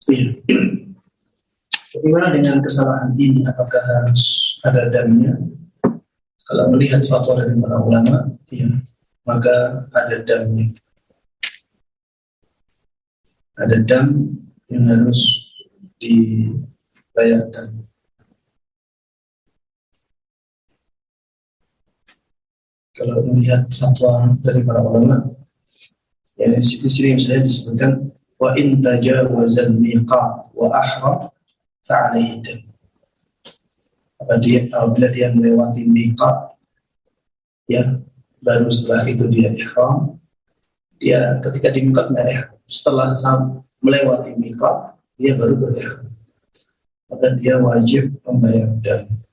Iya. Bagaimana dengan kesalahan ini? Apakah harus ada damnya? Kalau melihat fatwa dari para ulama, ya, maka ada damnya. Ada dam yang harus dibayarkan. Kalau melihat fatwa dari para ulama, ya, di sini misalnya disebutkan wa in tajawazal miqat wa ahram fa'alaihi dam. Apabila dia melewati miqat, ya, baru setelah itu dia ihram, dia ketika di miqatnya ya, setelah melewati miqat dia baru berihram, maka dia wajib membayar dam.